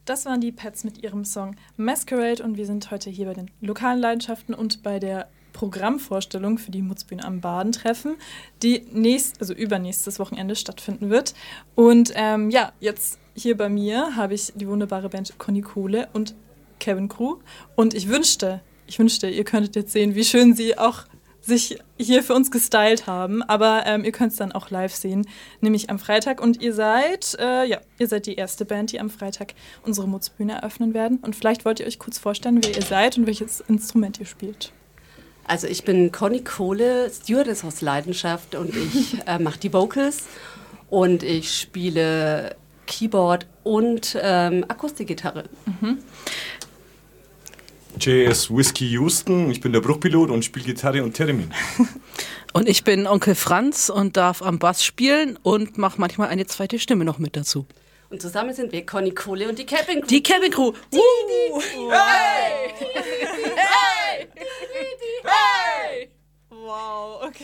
Das waren die Pets mit ihrem Song Masquerade und wir sind heute hier bei den lokalen Leidenschaften und bei der Programmvorstellung für die Mutzbühne am Badentreffen, die übernächstes Wochenende stattfinden wird. Und jetzt hier bei mir habe ich die wunderbare Band Conny Kohle und Cabin Crew und ich wünschte, ihr könntet jetzt sehen, wie schön sie auch sich hier für uns gestylt haben, aber ihr könnt es dann auch live sehen, nämlich am Freitag. Und ihr seid die erste Band, die am Freitag unsere Mutzbühne eröffnen werden. Und vielleicht wollt ihr euch kurz vorstellen, wer ihr seid und welches Instrument ihr spielt. Also ich bin Conny Kohle, Stewardess aus Leidenschaft und ich mache die Vocals und ich spiele Keyboard und Akustikgitarre. Mhm. JS Whiskey Houston, ich bin der Bruchpilot und spiele Gitarre und Theremin. Und ich bin Onkel Franz und darf am Bass spielen und mache manchmal eine zweite Stimme noch mit dazu. Und zusammen sind wir Conny Kohle und die Cabin Crew. Die Cabin Crew! Hey! Hey! Hey! Wow, okay.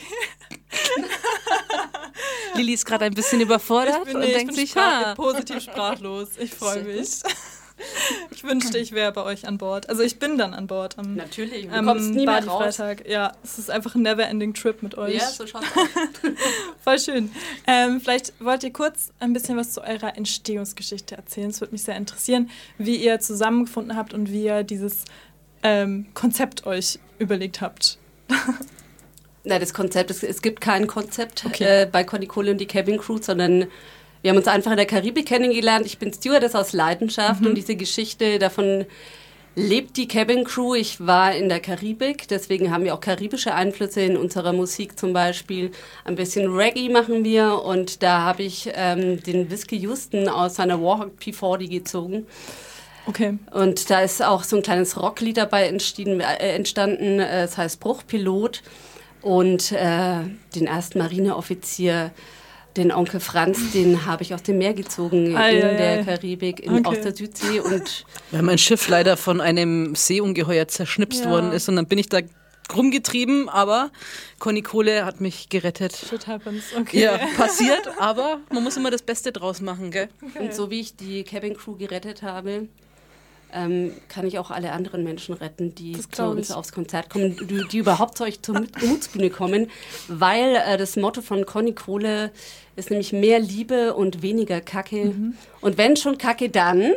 Lilly ist gerade ein bisschen überfordert und denkt sich, positiv sprachlos. Ich freue mich. Ich wünschte, ich wäre bei euch an Bord. Also ich bin dann an Bord am Natürlich, du kommst nie mehr raus. Freitag. Ja, es ist einfach ein never-ending Trip mit euch. Ja, so schaut's aus. Voll schön. Vielleicht wollt ihr kurz ein bisschen was zu eurer Entstehungsgeschichte erzählen. Es würde mich sehr interessieren, wie ihr zusammengefunden habt und wie ihr dieses Konzept euch überlegt habt. Na, das Konzept, es gibt kein Konzept bei Conny Kohle und die Cabin Crew, sondern wir haben uns einfach in der Karibik kennengelernt. Ich bin Stewardess aus Leidenschaft und diese Geschichte, davon lebt die Cabin Crew. Ich war in der Karibik, deswegen haben wir auch karibische Einflüsse in unserer Musik zum Beispiel. Ein bisschen Reggae machen wir und da habe ich den Whiskey Houston aus seiner Warhawk P40 gezogen. Okay. Und da ist auch so ein kleines Rocklied dabei entstanden, es heißt Bruchpilot. Und den ersten Marineoffizier, den Onkel Franz, den habe ich aus dem Meer gezogen in der Karibik, aus der Südsee. Und weil mein Schiff leider von einem Seeungeheuer zerschnipst worden ist und dann bin ich da rumgetrieben, aber Conny Kohle hat mich gerettet. Shit happens, okay. Ja, passiert, aber man muss immer das Beste draus machen, gell? Okay. Und so wie ich die Cabin Crew gerettet habe, kann ich auch alle anderen Menschen retten, die zu uns aufs Konzert kommen, die überhaupt zu euch zur Mutzbühne kommen, weil das Motto von Conny Kohle ist nämlich mehr Liebe und weniger Kacke. Mhm. Und wenn schon Kacke, dann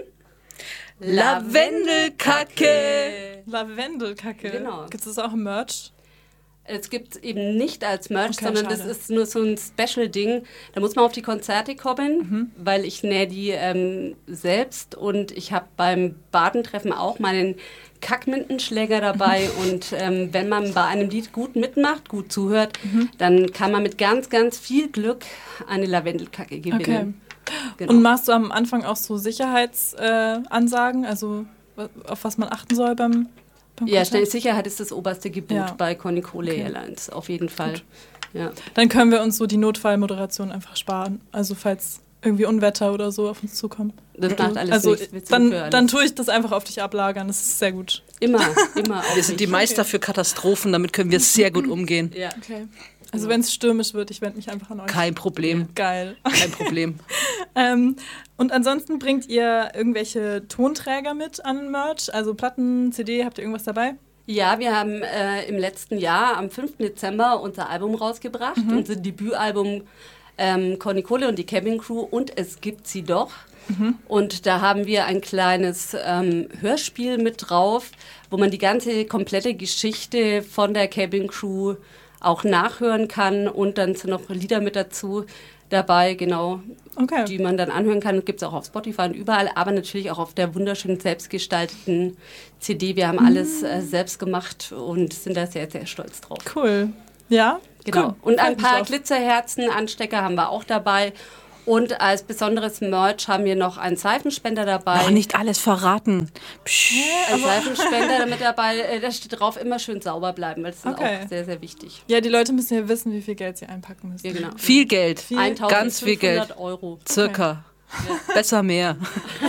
Lavendelkacke! Lavendelkacke. Genau. Gibt es das auch im Merch? Es gibt es eben nicht als Merch, sondern das ist nur so ein Special-Ding. Da muss man auf die Konzerte kommen, weil ich nähe die selbst und ich habe beim Badentreffen auch meinen Kackmintenschläger dabei und wenn man bei einem Lied gut mitmacht, gut zuhört, dann kann man mit ganz, ganz viel Glück eine Lavendelkacke gewinnen. Okay. Genau. Und machst du am Anfang auch so Sicherheitsansagen, also auf was man achten soll beim Konzert? Sicherheit ist das oberste Gebot bei Conny Kohle Airlines, auf jeden Fall. Ja. Dann können wir uns so die Notfallmoderation einfach sparen, also falls irgendwie Unwetter oder so auf uns zukommen. Das macht alles nichts. Dann tue ich das einfach auf dich ablagern, das ist sehr gut. Immer. Wir sind die Meister für Katastrophen, damit können wir sehr gut umgehen. Ja. Okay. Also wenn es stürmisch wird, ich wende mich einfach an euch. Kein Problem. Geil. Kein Problem. Und ansonsten bringt ihr irgendwelche Tonträger mit an Merch? Also Platten, CD, habt ihr irgendwas dabei? Ja, wir haben im letzten Jahr am 5. Dezember unser Album rausgebracht, unser Debütalbum Conny Kohle und die Cabin Crew und es gibt sie doch. Und da haben wir ein kleines Hörspiel mit drauf, wo man die ganze komplette Geschichte von der Cabin Crew auch nachhören kann und dann sind noch Lieder mit dazu dabei, genau, die man dann anhören kann. Gibt es auch auf Spotify und überall, aber natürlich auch auf der wunderschönen selbstgestalteten CD. Wir haben alles selbst gemacht und sind da sehr, sehr stolz drauf. Cool. Ja? Genau. Cool. Und ein paar Glitzerherzen, Anstecker haben wir auch dabei. Und als besonderes Merch haben wir noch einen Seifenspender dabei. Noch nicht alles verraten. Ein Seifenspender damit dabei, da steht drauf, immer schön sauber bleiben, weil das ist auch sehr, sehr wichtig. Ja, die Leute müssen ja wissen, wie viel Geld sie einpacken müssen. Ja, genau. Viel Geld. Ganz viel Geld. €1.500. Circa. Ja. Besser mehr.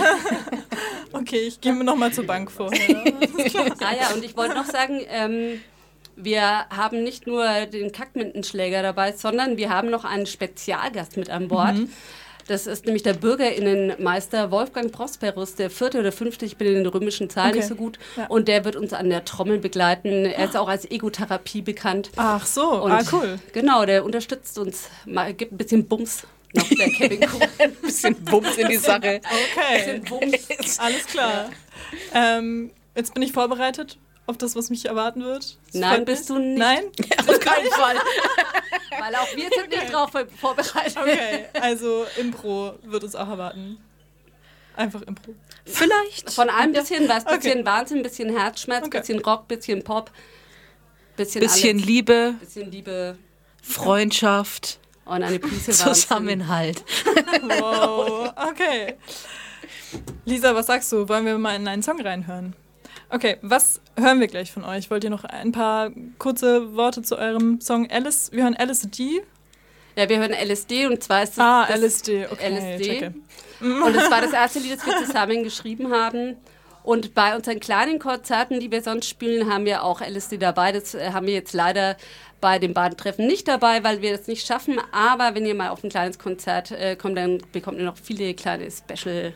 Okay, ich gehe mir nochmal zur Bank vorher. Und ich wollte noch sagen, wir haben nicht nur den Kackmintenschläger dabei, sondern wir haben noch einen Spezialgast mit an Bord. Das ist nämlich der Bürgerinnenmeister Wolfgang Prosperus, der 4. oder 5. Ich bin in den römischen Zahlen nicht so gut. Ja. Und der wird uns an der Trommel begleiten. Er ist auch als Egotherapie bekannt. Ach so, Und cool. Genau, der unterstützt uns, gibt ein bisschen Bums noch, der Kevin Kuh. Ein bisschen Bums in die Sache. Okay, alles klar. Jetzt bin ich vorbereitet auf das, was mich erwarten wird. Nein, bist du nicht. Nein? Auf keinen Fall. Weil auch wir sind nicht drauf vorbereitet. Okay, also Impro wird uns auch erwarten. Einfach Impro. Vielleicht. Von allem bisschen was, Okay. bisschen Wahnsinn, bisschen Herzschmerz, Okay. bisschen Rock, bisschen Pop, bisschen Bisschen alles. Liebe, Bisschen Liebe Freundschaft, und eine Prise Wahnsinn. Zusammenhalt. Wow, okay. Lisa, was sagst du? Wollen wir mal in einen Song reinhören? Okay, was hören wir gleich von euch? Wollt ihr noch ein paar kurze Worte zu eurem Song Alice? Wir hören LSD. Ja, wir hören LSD und zwar ist das LSD, okay, LSD. checke. Und das war das erste Lied, das wir zusammen geschrieben haben. Und bei unseren kleinen Konzerten, die wir sonst spielen, haben wir auch LSD dabei. Das haben wir jetzt leider bei dem Badentreffen nicht dabei, weil wir das nicht schaffen. Aber wenn ihr mal auf ein kleines Konzert kommt, dann bekommt ihr noch viele kleine Special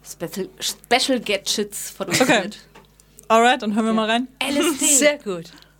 Gadgets von uns Okay. mit. Alright, dann hören wir mal rein. LSD. Sehr gut.